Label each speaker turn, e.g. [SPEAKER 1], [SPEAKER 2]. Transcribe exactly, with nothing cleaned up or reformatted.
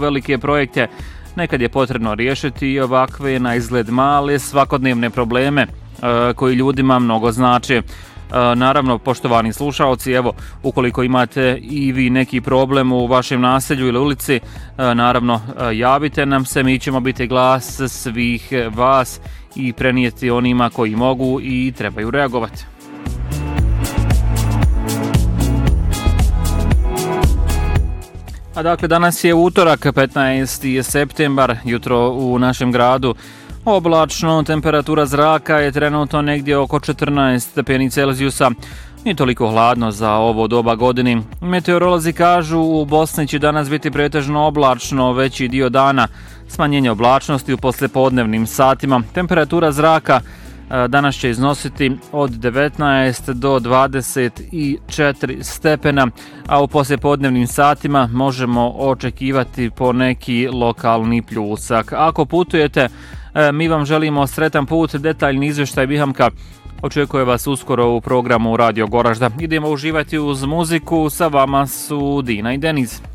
[SPEAKER 1] velike projekte, nekad je potrebno riješiti i ovakve na izgled male svakodnevne probleme koji ljudima mnogo znače. Naravno, poštovani slušaoci, evo, ukoliko imate i vi neki problem u vašem naselju ili ulici, naravno, javite nam se, mi ćemo biti glas svih vas i prenijeti onima koji mogu i trebaju reagovati. A dakle, danas je utorak, petnaesti septembar, jutro u našem gradu. Oblačno, temperatura zraka je trenutno negdje oko četrnaest stepeni Celzijusa. Nije toliko hladno za ovo doba godine. Meteorolozi kažu u Bosni će danas biti pretežno oblačno veći dio dana. Smanjenje oblačnosti u poslijepodnevnim satima. Temperatura zraka danas će iznositi od devetnaest do dvadeset četiri stepena, a u poslijepodnevnim satima možemo očekivati po neki lokalni pljusak. Ako putujete, mi vam želimo sretan put, detaljni izvještaj Bihamka očekuje vas uskoro u programu Radio Goražda. Idemo uživati uz muziku, sa vama su Dina i Deniz.